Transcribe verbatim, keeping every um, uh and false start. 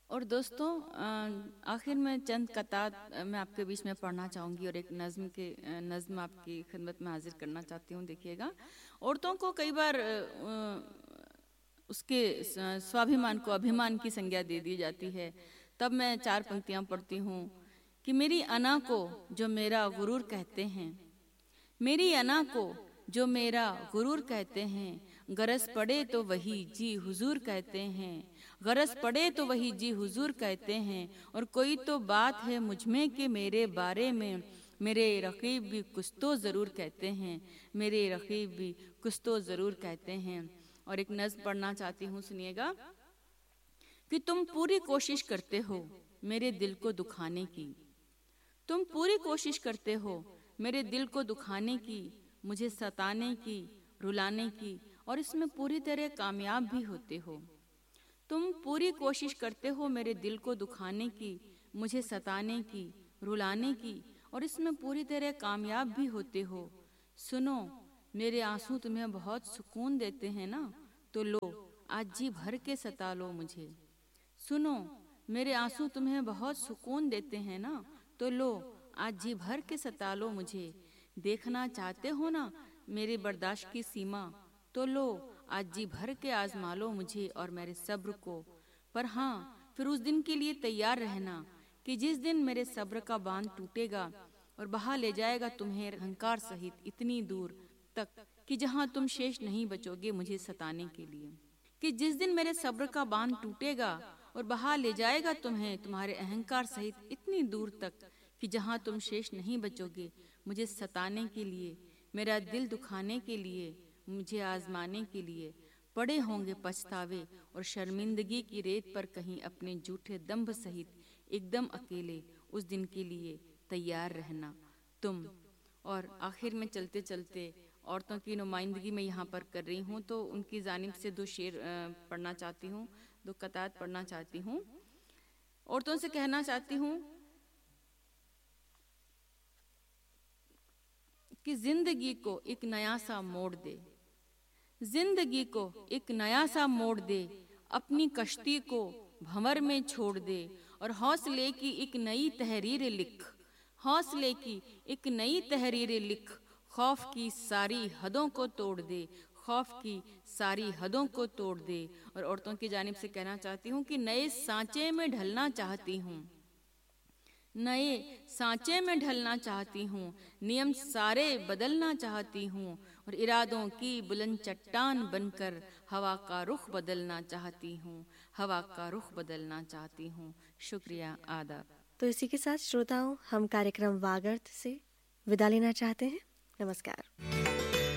और दोस्तों, अ, आखिर में चंद कतार अ, मैं आपके बीच में पढ़ना चाहूँगी और एक नज़्म के अ, नज़्म आपकी खिदमत में हाजिर करना चाहती हूँ। देखिएगा, औरतों को कई बार अ, अ, उसके स- स्वाभिमान को अभिमान की संज्ञा दे दी जाती है। तब मैं चार पंक्तियाँ पढ़ती हूँ कि मेरी अना को जो मेरा गुरूर कहते हैं, मेरी अना को जो मेरा गुरूर कहते हैं, गरज पड़े तो वही जी हुजूर कहते हैं, गरज पड़े तो वही जी हुजूर कहते हैं। और कोई तो बात है मुझ में कि मेरे बारे में मेरे रकीब भी कुछ तो ज़रूर कहते हैं, मेरे रकीब भी कुछ तो ज़रूर कहते हैं। और एक नज़्म पढ़ना चाहती हूँ, सुनिएगा कि तुम पूरी कोशिश करते हो मेरे दिल को दुखाने की, तुम पूरी कोशिश करते हो मेरे दिल को दुखाने की, मुझे सताने की, रुलाने की, और इसमें पूरी तरह कामयाब भी होते हो। तुम पूरी कोशिश करते हो मेरे दिल को दुखाने की, मुझे सताने की, रुलाने की, और इसमें पूरी तरह कामयाब भी होते हो। सुनो, मेरे आंसू तुम्हें बहुत सुकून देते हैं ना, तो लो आज जी भर के सता लो मुझे। सुनो, मेरे आंसू तुम्हें बहुत सुकून देते हैं ना, तो लो आज जी भर के सता लो मुझे। देखना चाहते हो ना मेरी बर्दाश्त की सीमा, तो लो आज जी भर के आजमा लो मुझे और मेरे सब्र को। पर हाँ, फिर उस दिन के लिए तैयार रहना कि जिस दिन मेरे सब्र का बांध टूटेगा और बहा ले जाएगा तुम्हें अहंकार सहित इतनी दूर तक कि जहाँ तुम शेष नहीं बचोगे मुझे सताने के लिए। कि जिस दिन मेरे सब्र का बांध टूटेगा और बहा ले जाएगा तुम्हें तुम्हारे अहंकार सहित इतनी दूर तक कि जहाँ तुम शेष नहीं बचोगे मुझे सताने के लिए, मेरा दिल दुखाने के लिए, मुझे आजमाने के लिए। पड़े होंगे पछतावे और शर्मिंदगी की रेत पर कहीं अपने झूठे दंभ सहित एकदम अकेले, उस दिन के लिए तैयार रहना तुम। और आखिर में चलते चलते औरतों की नुमाइंदगी में यहाँ पर कर रही हूँ, तो उनकी जानिब से दो शेर अ, पढ़ना चाहती हूँ, दो कतार पढ़ना चाहती हूँ। औरतों से कहना चाहती हूँ कि जिंदगी को एक नया सा मोड़ दे, जिंदगी को एक नया सा मोड़ दे, अपनी कश्ती को भंवर में छोड़ दे और हौसले की एक नई तहरीर लिख, हौसले की एक नई तहरीर लिख, खौफ की सारी हदों को तोड़ दे, खौफ की सारी हदों को तोड़ दे। और औरतों की जानिब से कहना चाहती हूँ कि नए सांचे में ढलना चाहती हूँ, नए सांचे में ढलना चाहती हूँ, नियम सारे बदलना चाहती हूँ और इरादों की बुलंद चट्टान बनकर हवा का रुख बदलना चाहती हूँ, हवा का रुख बदलना चाहती हूँ। शुक्रिया, आदाब। तो इसी के साथ श्रोताओं, हम कार्यक्रम वागर्त से विदा लेना चाहते हैं। नमस्कार।